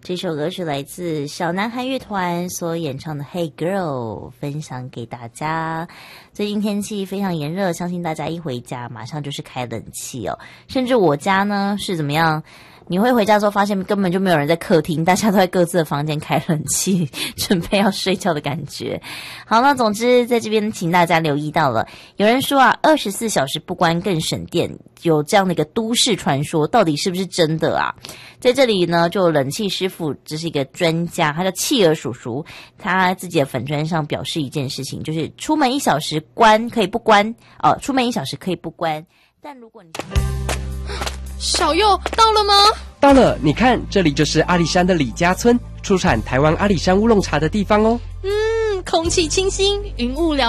这首歌是来自小男孩乐团所演唱的《Hey Girl》，分享给大家。最近天气非常炎热，相信大家一回家马上就是开冷气哦。甚至我家呢是怎么样？你会回家之后发现根本就没有人在客厅，大家都在各自的房间开冷气，准备要睡觉的感觉。好，那总之在这边请大家留意到了，有人说啊，24小时不关更省电，有这样的一个都市传说，到底是不是真的啊？在这里呢，就冷气师傅，这是一个专家，他叫企鹅叔叔，他自己的粉专上表示一件事情，就是出门1小时关可以不关哦，出门1小时可以不关，但如果你小佑到了吗？ 到了，你看，这里就是阿里山的李家村，出产台湾阿里山乌龙茶的地方哦。 空气清新，云雾缭